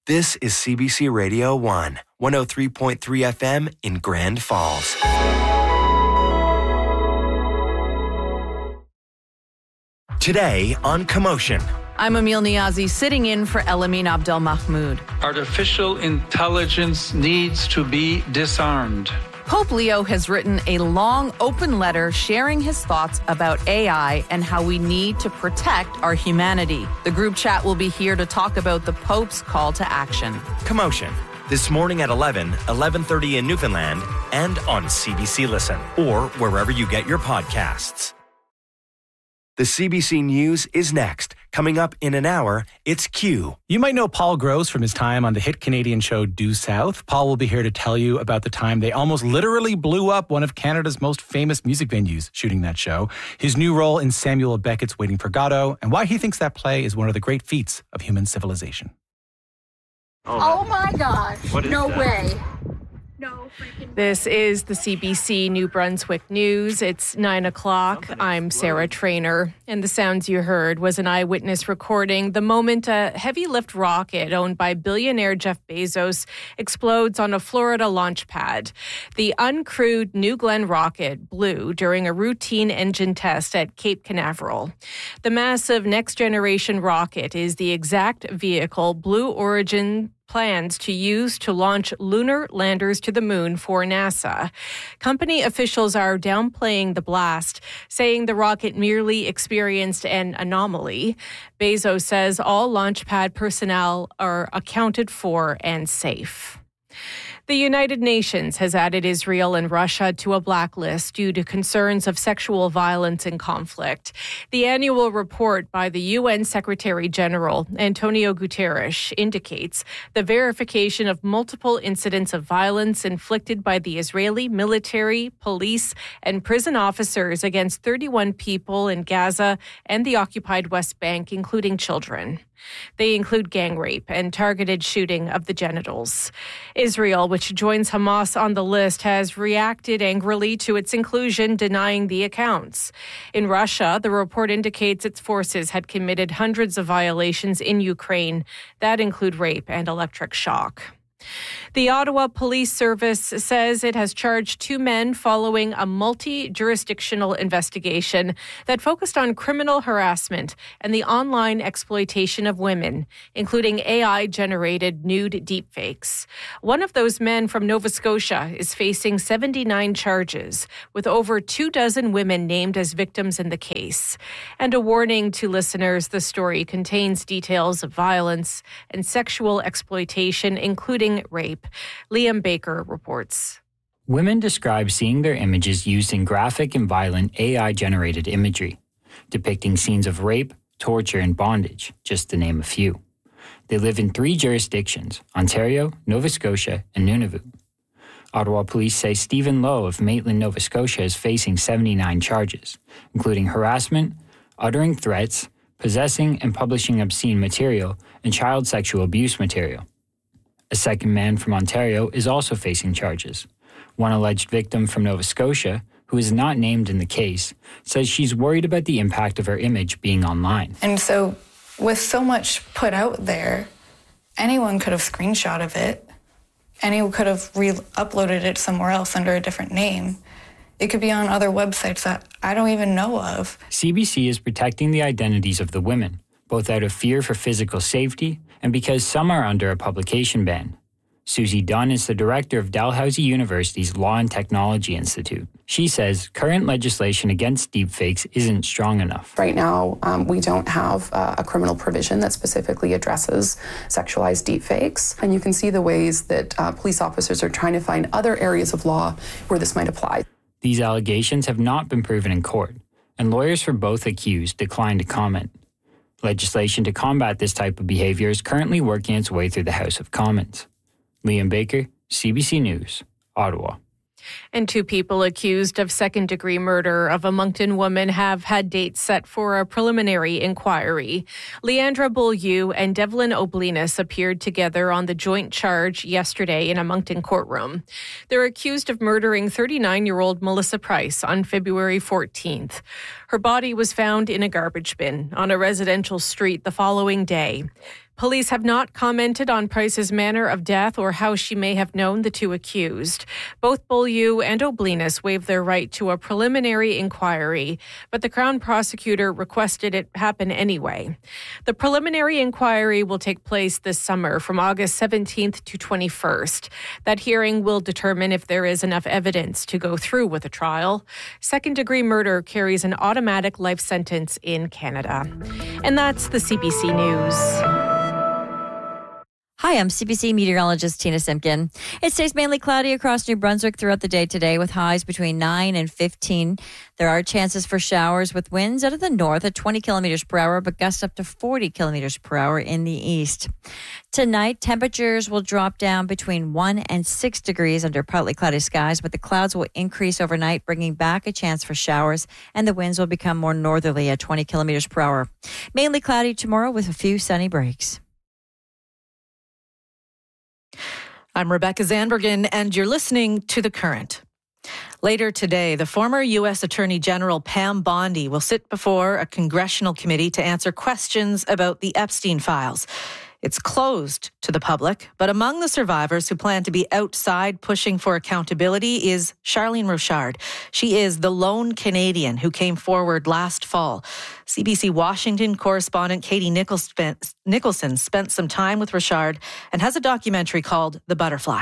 This is CBC Radio 1, 103.3 FM in Grand Falls. Today on Commotion. I'm Emil Niazi, sitting in for Elamin Abdelmahmoud. Artificial intelligence needs to be disarmed. Pope Leo has written a long, open letter sharing his thoughts about AI and how we need to protect our humanity. The group chat will be here to talk about the Pope's call to action. Commotion. This morning at 11:30 in Newfoundland, and on CBC Listen, or wherever you get your podcasts. The CBC News is next. Coming up in an hour, it's Q. You might know Paul Gross from his time on the hit Canadian show Due South. Paul will be here to tell you about the time they almost literally blew up one of Canada's most famous music venues shooting that show, his new role in Samuel Beckett's Waiting for Godot, and why he thinks that play is one of the great feats of human civilization. Oh my gosh. No way. No freaking This is the CBC New Brunswick News. It's 9 o'clock. I'm Sarah Traynor, and the sounds you heard was an eyewitness recording the moment a heavy lift rocket owned by billionaire Jeff Bezos explodes on a Florida launch pad. The uncrewed New Glenn rocket blew during a routine engine test at Cape Canaveral. The massive next-generation rocket is the exact vehicle Blue Origin plans to use to launch lunar landers to the moon for NASA. Company officials are downplaying the blast, saying the rocket merely experienced an anomaly. Bezos says all launch pad personnel are accounted for and safe. The United Nations has added Israel and Russia to a blacklist due to concerns of sexual violence and conflict. The annual report by the UN Secretary General, Antonio Guterres, indicates the verification of multiple incidents of violence inflicted by the Israeli military, police, and prison officers against 31 people in Gaza and the occupied West Bank, including children. They include gang rape and targeted shooting of the genitals. Israel, which joins Hamas on the list, has reacted angrily to its inclusion, denying the accounts. In Russia, the report indicates its forces had committed hundreds of violations in Ukraine that include rape and electric shock. The Ottawa Police Service says it has charged 2 men following a multi-jurisdictional investigation that focused on criminal harassment and the online exploitation of women, including AI-generated nude deepfakes. One of those men from Nova Scotia is facing 79 charges, with over 24 women named as victims in the case. And a warning to listeners, the story contains details of violence and sexual exploitation, including rape. Liam Baker reports. Women describe seeing their images used in graphic and violent AI-generated imagery, depicting scenes of rape, torture, and bondage, just to name a few. They live in 3 jurisdictions, Ontario, Nova Scotia, and Nunavut. Ottawa police say Stephen Lowe of Maitland, Nova Scotia is facing 79 charges, including harassment, uttering threats, possessing and publishing obscene material, and child sexual abuse material. A second man from Ontario is also facing charges. One alleged victim from Nova Scotia, who is not named in the case, says she's worried about the impact of her image being online. And so with so much put out there, anyone could have screenshotted it. Anyone could have uploaded it somewhere else under a different name. It could be on other websites that I don't even know of. CBC is protecting the identities of the women, both out of fear for physical safety and because some are under a publication ban. Susie Dunn is the director of Dalhousie University's Law and Technology Institute. She says current legislation against deepfakes isn't strong enough. Right now, we don't have a criminal provision that specifically addresses sexualized deepfakes. And you can see the ways that police officers are trying to find other areas of law where this might apply. These allegations have not been proven in court, and lawyers for both accused declined to comment. Legislation to combat this type of behavior is currently working its way through the House of Commons. Liam Baker, CBC News, Ottawa. And 2 people accused of second-degree murder of a Moncton woman have had dates set for a preliminary inquiry. Leandra Beaulieu and Devlin Oblinus appeared together on the joint charge yesterday in a Moncton courtroom. They're accused of murdering 39-year-old Melissa Price on February 14th. Her body was found in a garbage bin on a residential street the following day. Police have not commented on Price's manner of death or how she may have known the two accused. Both Beaulieu and O'Blinas waived their right to a preliminary inquiry, but the Crown prosecutor requested it happen anyway. The preliminary inquiry will take place this summer from August 17th to 21st. That hearing will determine if there is enough evidence to go through with a trial. Second-degree murder carries an automatic life sentence in Canada. And that's the CBC News. Hi, I'm CBC meteorologist Tina Simpkin. It stays mainly cloudy across New Brunswick throughout the day today with highs between 9 and 15. There are chances for showers with winds out of the north at 20 kilometers per hour, but gusts up to 40 kilometers per hour in the east. Tonight, temperatures will drop down between 1 and 6 degrees under partly cloudy skies, but the clouds will increase overnight, bringing back a chance for showers, and the winds will become more northerly at 20 kilometers per hour. Mainly cloudy tomorrow with a few sunny breaks. I'm Rebecca Zandbergen, and you're listening to The Current. Later today, the former U.S. Attorney General Pam Bondi will sit before a congressional committee to answer questions about the Epstein files. It's closed to the public, but among the survivors who plan to be outside pushing for accountability is Charlene Rochard. She is the lone Canadian who came forward last fall. CBC Washington correspondent Katie Nicholson spent some time with Rochard and has a documentary called The Butterfly.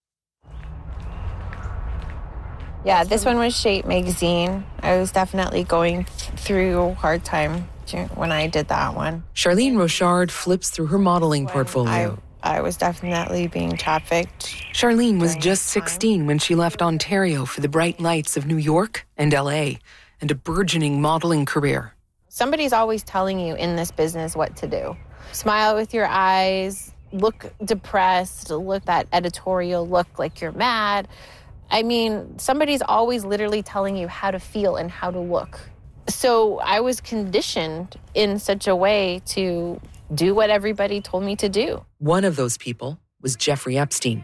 Yeah, this one was Shape magazine. I was definitely going through a hard time when I did that one. Charlene Rochard flips through her modeling portfolio. I was definitely being trafficked. Charlene was just 16 when she left Ontario for the bright lights of New York and LA and a burgeoning modeling career. Somebody's always telling you in this business what to do. Smile with your eyes, look depressed, look that editorial look like you're mad. I mean, somebody's always literally telling you how to feel and how to look. So I was conditioned in such a way to do what everybody told me to do. One of those people was Jeffrey Epstein.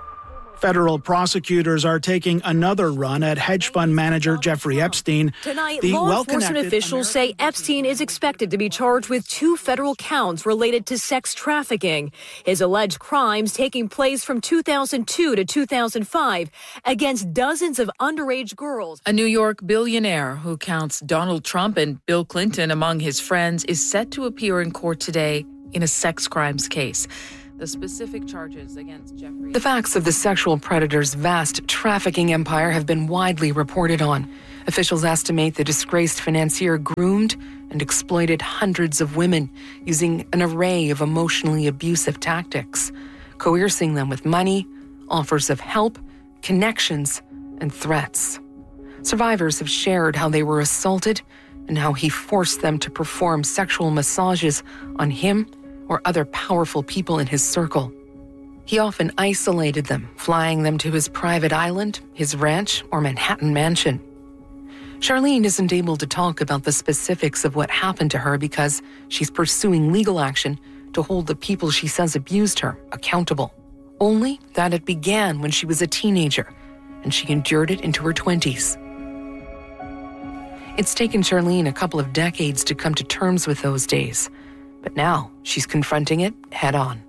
Federal prosecutors are taking another run at hedge fund manager Jeffrey Epstein. Tonight, law enforcement officials say Epstein is expected to be charged with 2 federal counts related to sex trafficking. His alleged crimes taking place from 2002 to 2005 against dozens of underage girls. A New York billionaire who counts Donald Trump and Bill Clinton among his friends is set to appear in court today in a sex crimes case. The specific charges against Jeffrey... The facts of the sexual predator's vast trafficking empire have been widely reported on. Officials estimate the disgraced financier groomed and exploited hundreds of women using an array of emotionally abusive tactics, coercing them with money, offers of help, connections, and threats. Survivors have shared how they were assaulted and how he forced them to perform sexual massages on him or other powerful people in his circle. He often isolated them, flying them to his private island, his ranch, or Manhattan mansion. Charlene isn't able to talk about the specifics of what happened to her because she's pursuing legal action to hold the people she says abused her accountable. Only that it began when she was a teenager, and she endured it into her 20s. It's taken Charlene a couple of decades to come to terms with those days, but now she's confronting it head on.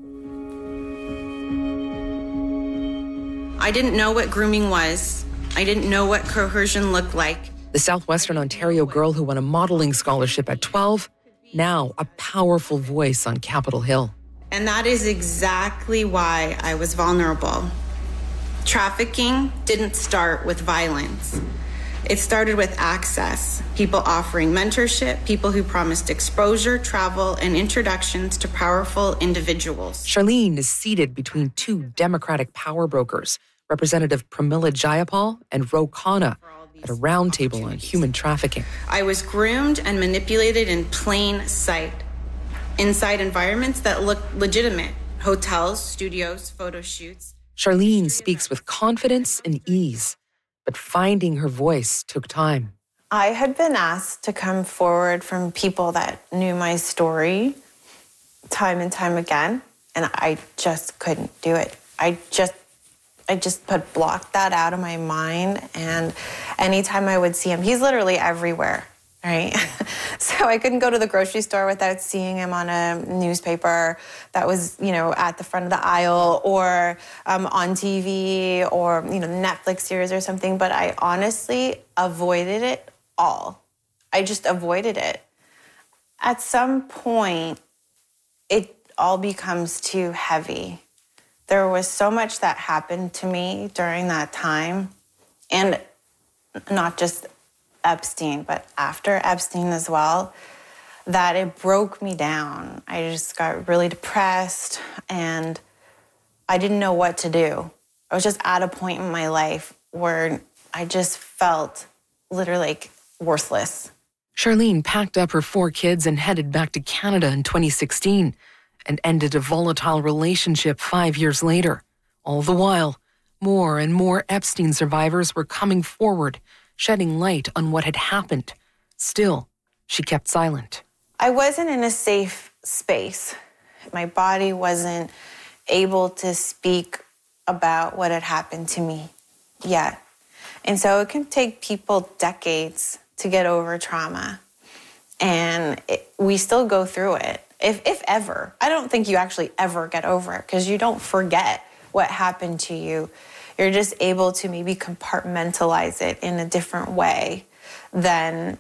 I didn't know what grooming was. I didn't know what coercion looked like. The Southwestern Ontario girl who won a modeling scholarship at 12, now a powerful voice on Capitol Hill. And that is exactly why I was vulnerable. Trafficking didn't start with violence. It started with access, people offering mentorship, people who promised exposure, travel, and introductions to powerful individuals. Charlene is seated between 2 Democratic power brokers, Representative Pramila Jayapal and Ro Khanna, at a roundtable on human trafficking. I was groomed and manipulated in plain sight, inside environments that looked legitimate, hotels, studios, photo shoots. Charlene speaks with confidence and ease, but finding her voice took time. I had been asked to come forward from people that knew my story time and time again, and I just couldn't do it. I just blocked that out of my mind, and anytime I would see him, he's literally everywhere. right? So I couldn't go to the grocery store without seeing him on a newspaper that was, at the front of the aisle, or on TV, or, Netflix series or something. But I honestly avoided it all. I just avoided it. At some point, it all becomes too heavy. There was so much that happened to me during that time, and not just Epstein, but after Epstein as well, that it broke me down. I just got really depressed, and I didn't know what to do. I was just at a point in my life where I just felt literally like worthless. Charlene packed up her 4 kids and headed back to Canada in 2016 and ended a volatile relationship 5 years later. All the while, more and more Epstein survivors were coming forward, shedding light on what had happened. Still, she kept silent. I wasn't in a safe space. My body wasn't able to speak about what had happened to me yet. And so it can take people decades to get over trauma. And we still go through it, if ever. I don't think you actually ever get over it, because you don't forget what happened to you. You're just able to maybe compartmentalize it in a different way than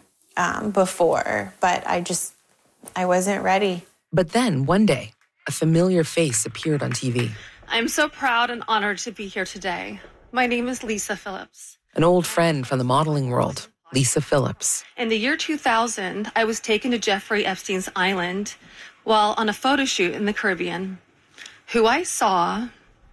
before. But I wasn't ready. But then, one day, a familiar face appeared on TV. I'm so proud and honored to be here today. My name is Lisa Phillips. An old friend from the modeling world, Lisa Phillips. In the year 2000, I was taken to Jeffrey Epstein's island while on a photo shoot in the Caribbean. Who I saw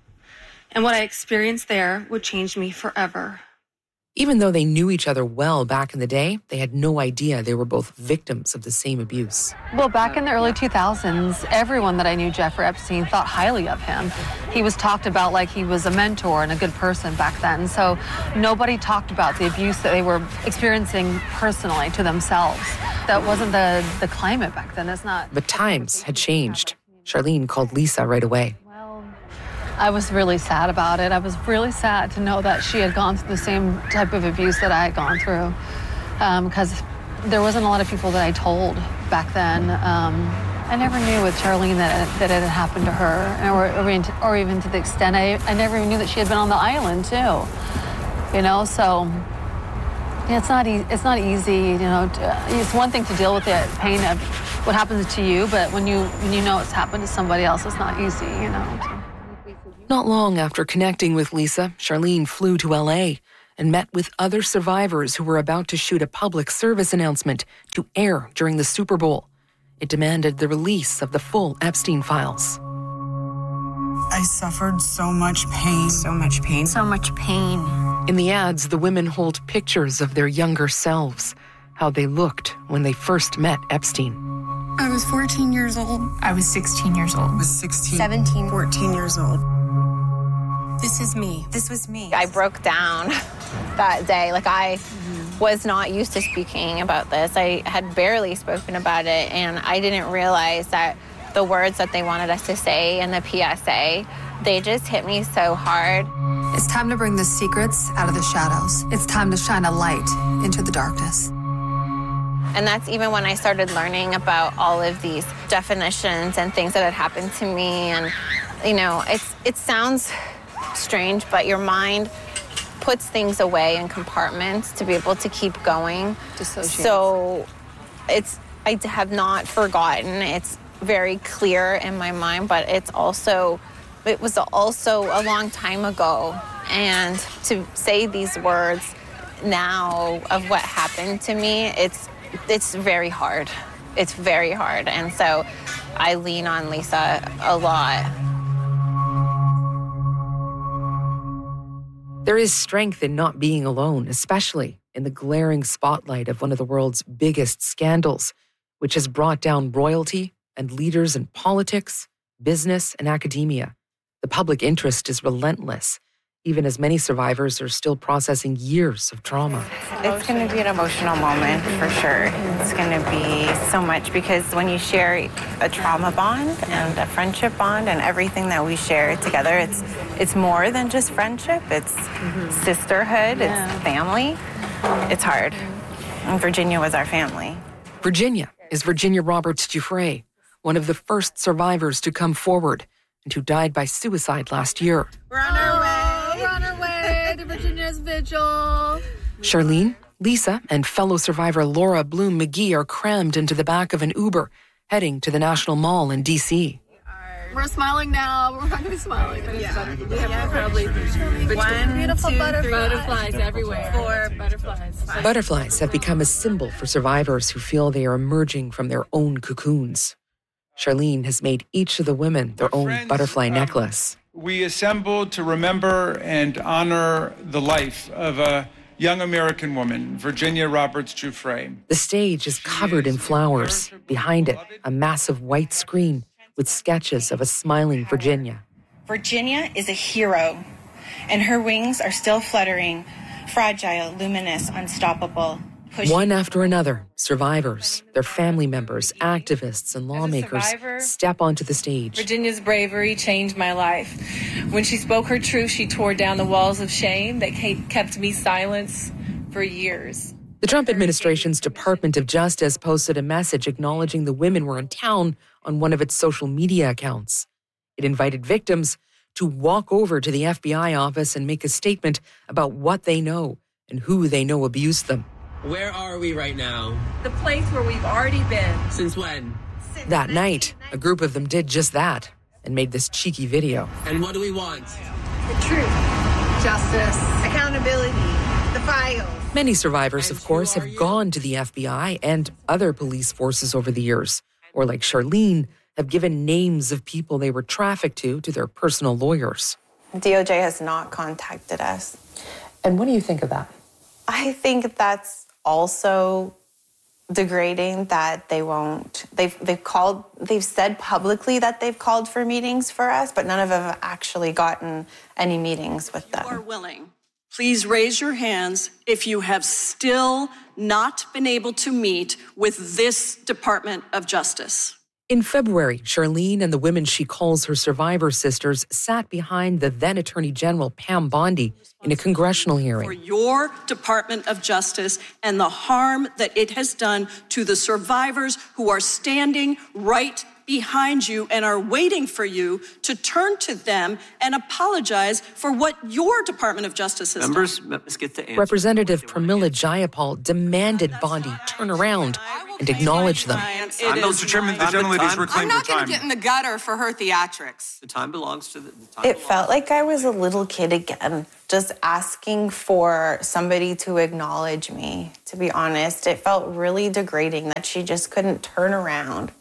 and what I experienced there would change me forever. Even though they knew each other well back in the day, they had no idea they were both victims of the same abuse. Well, back in the early 2000s, everyone that I knew Jeffrey Epstein thought highly of him. He was talked about like he was a mentor and a good person back then. So nobody talked about the abuse that they were experiencing personally to themselves. That wasn't the climate back then. It's not. But times had changed. Charlene called Lisa right away. I was really sad about it. I was really sad to know that she had gone through the same type of abuse that I had gone through, because there wasn't a lot of people that I told back then. I never knew with Charlene that it had happened to her, or even to the extent I never even knew that she had been on the island too. So it's not easy. It's one thing to deal with the pain of what happens to you, but when you know it's happened to somebody else, it's not easy. Not long after connecting with Lisa, Charlene flew to LA and met with other survivors who were about to shoot a public service announcement to air during the Super Bowl. It demanded the release of the full Epstein files. I suffered so much pain. So much pain. So much pain. In the ads, the women hold pictures of their younger selves, how they looked when they first met Epstein. I was 14 years old. I was 16 years old. I was 16. 17. 14 years old. This is me. This was me. I broke down that day. I was not used to speaking about this. I had barely spoken about it, and I didn't realize that the words that they wanted us to say in the PSA, they just hit me so hard. It's time to bring the secrets out of the shadows. It's time to shine a light into the darkness. And that's even when I started learning about all of these definitions and things that had happened to me. And, it sounds strange, but your mind puts things away in compartments to be able to keep going. So I have not forgotten. It's very clear in my mind, but it was also a long time ago. And to say these words now of what happened to me, it's very hard. It's very hard. And so I lean on Lisa a lot. There is strength in not being alone, especially in the glaring spotlight of one of the world's biggest scandals, which has brought down royalty and leaders in politics, business, and academia. The public interest is relentless, even as many survivors are still processing years of trauma. It's going to be an emotional moment for sure. It's going to be so much, because when you share a trauma bond and a friendship bond and everything that we share together, it's more than just friendship. It's sisterhood. It's family. It's hard. And Virginia was our family. Virginia is Virginia Roberts Giuffre, one of the first survivors to come forward and who died by suicide last year. We're on our way. We're on our way to Virginia's vigil. Charlene, Lisa, and fellow survivor Laura Bloom McGee are crammed into the back of an Uber, heading to the National Mall in D.C. We're smiling now. We're not going to be smiling. Yeah. We have probably beautiful butterflies everywhere. 4 butterflies. Butterflies have become a symbol for survivors who feel they are emerging from their own cocoons. Charlene has made each of the women their own butterfly necklace. We assembled to remember and honor the life of a young American woman, Virginia Roberts Giuffre. The stage is covered in flowers. Behind it, a massive white screen with sketches of a smiling Virginia. Virginia is a hero, and her wings are still fluttering, fragile, luminous, unstoppable. One after another, survivors, their family members, activists, and lawmakers step onto the stage. Virginia's bravery changed my life. When she spoke her truth, she tore down the walls of shame that kept me silent for years. The Trump administration's Department of Justice posted a message acknowledging the women were in town on one of its social media accounts. It invited victims to walk over to the FBI office and make a statement about what they know and who they know abused them. Where are we right now? The place where we've already been. Since when? That night, a group of them did just that and made this cheeky video. And what do we want? The truth, justice, accountability, the files. Many survivors, of course, have gone to the FBI and other police forces over the years, or like Charlene, have given names of people they were trafficked to their personal lawyers. DOJ has not contacted us. And what do you think of that? I think that's also degrading that they won't. They've said publicly that they've called for meetings for us, but none of them have actually gotten any meetings with them. If you are willing, please raise your hands if you have still not been able to meet with this Department of Justice. In February, Charlene and the women she calls her survivor sisters sat behind the then Attorney General Pam Bondi in a congressional hearing. For your Department of Justice and the harm that it has done to the survivors who are standing right behind you and are waiting for you to turn to them and apologize for what your Department of Justice has done. Let's get the answer. Representative Pramila Jayapal demanded Bondi turn around and acknowledge them. I'm not determined the gentlelady's reclaimed her time. I'm not going to get in the gutter for her theatrics. The time belongs to the time. It felt like I was a little kid again, just asking for somebody to acknowledge me, to be honest. It felt really degrading that she just couldn't turn around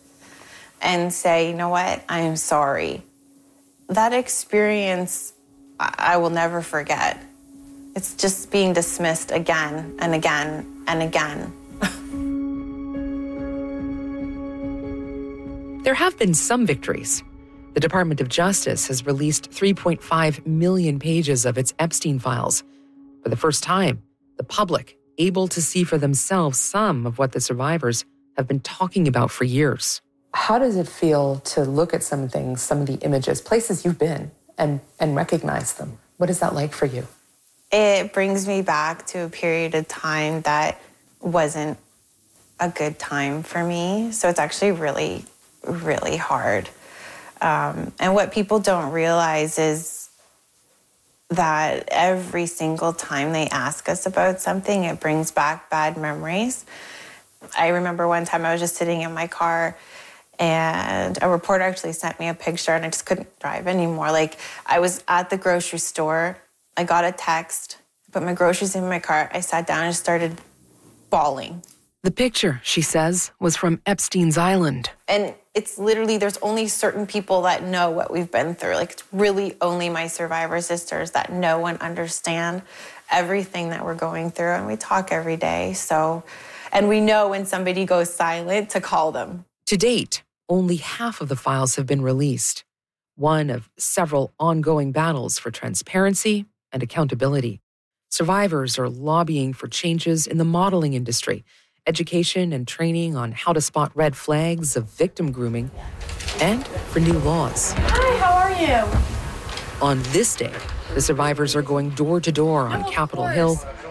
and say, you know what, I am sorry. That experience, I will never forget. It's just being dismissed again and again and again. There have been some victories. The Department of Justice has released 3.5 million pages of its Epstein files. For the first time, the public able to see for themselves some of what the survivors have been talking about for years. How does it feel to look at some things, some of the images, places you've been, and recognize them? What is that like for you? It brings me back to a period of time that wasn't a good time for me. So it's actually really, really hard. And what people don't realize is that every single time they ask us about something, it brings back bad memories. I remember one time I was just sitting in my car and a reporter actually sent me a picture and I just couldn't drive anymore. Like, I was at the grocery store, I got a text, put my groceries in my car, I sat down and started bawling. The picture, she says, was from Epstein's Island. And it's literally, there's only certain people that know what we've been through. Like, it's really only my survivor sisters that know and understand everything that we're going through. And we talk every day. So, and we know when somebody goes silent to call them. To date, only half of the files have been released, one of several ongoing battles for transparency and accountability. Survivors are lobbying for changes in the modeling industry, education and training on how to spot red flags of victim grooming, and for new laws. Hi, how are you? On this day, the survivors are going door to door on Capitol Hill,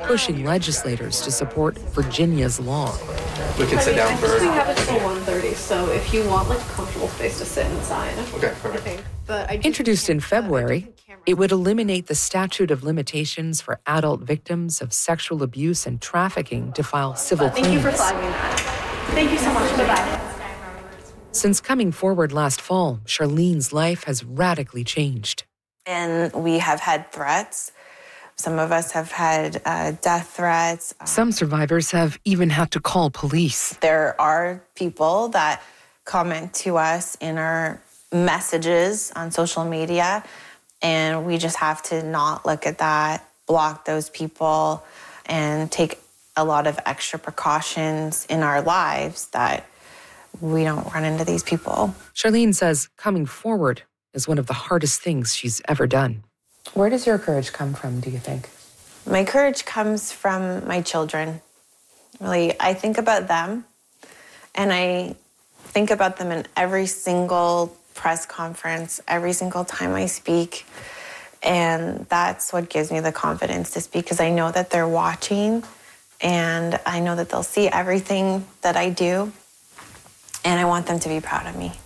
pushing legislators to support Virginia's law. We can sit down for... We have it till 1:30, so if you want like a comfortable space to sit inside. Okay, perfect. But Introduced in February, it would eliminate the statute of limitations for adult victims of sexual abuse and trafficking to file civil claims. Thank you for flagging that. Thank you so much. Bye-bye. Since coming forward last fall, Charlene's life has radically changed. And we have had threats. Some of us have had death threats. Some survivors have even had to call police. There are people that comment to us in our messages on social media, and we just have to not look at that, block those people, and take a lot of extra precautions in our lives that we don't run into these people. Charlene says coming forward is one of the hardest things she's ever done. Where does your courage come from, do you think? My courage comes from my children. Really, I think about them, and I think about them in every single press conference, every single time I speak. And that's what gives me the confidence to speak, because I know that they're watching, and I know that they'll see everything that I do, and I want them to be proud of me.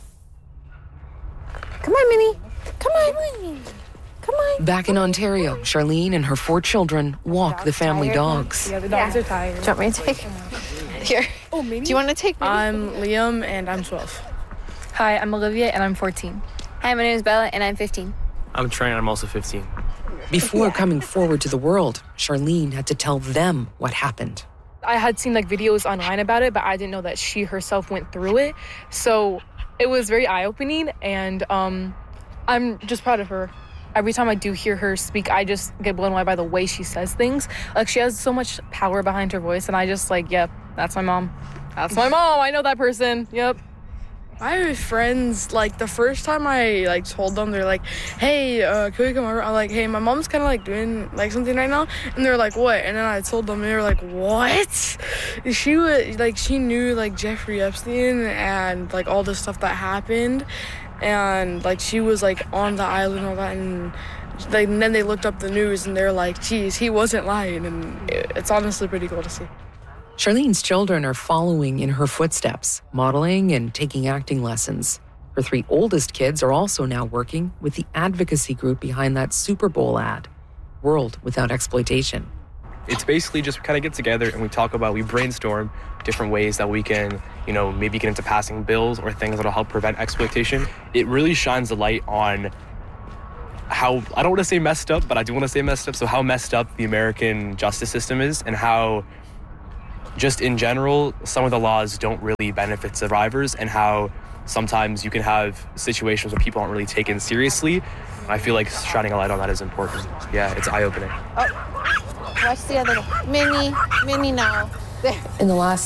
Come on, Minnie. Come on. Come on. Back in Ontario, Charlene and her 4 children walk the family dogs. Yeah, the dogs are tired. Do you want me to take? Here. Oh, Minnie? Do you want to take Minnie? I'm Liam, and I'm 12. Hi, I'm Olivia, and I'm 14. Hi, my name is Bella, and I'm 15. I'm Trey, and I'm also 15. Before coming forward to the world, Charlene had to tell them what happened. I had seen like videos online about it, but I didn't know that she herself went through it. So it was very eye-opening, and I'm just proud of her. Every time I do hear her speak, I just get blown away by the way she says things. Like, she has so much power behind her voice, and I just like, yep, that's my mom. That's my mom. I know that person. Yep. I have friends, like, the first time I, like, told them, they're like, hey, can we come over? I'm like, hey, my mom's kind of, like, doing, like, something right now. And they're like, what? And then I told them, and they were like, what? She was, like, she knew, like, Jeffrey Epstein and, like, all the stuff that happened. And, like, she was, like, on the island and all that. And then they looked up the news, and they're like, geez, he wasn't lying. And it's honestly pretty cool to see. Charlene's children are following in her footsteps, modeling and taking acting lessons. Her 3 oldest kids are also now working with the advocacy group behind that Super Bowl ad, World Without Exploitation. It's basically just we kind of get together and we brainstorm different ways that we can, maybe get into passing bills or things that'll help prevent exploitation. It really shines the light on how, I don't want to say messed up, but I do want to say messed up. So how messed up the American justice system is, and how just in general, some of the laws don't really benefit survivors, and how sometimes you can have situations where people aren't really taken seriously. I feel like shining a light on that is important. Yeah, it's eye-opening. Oh, watch the other one. Minnie now. There. In the last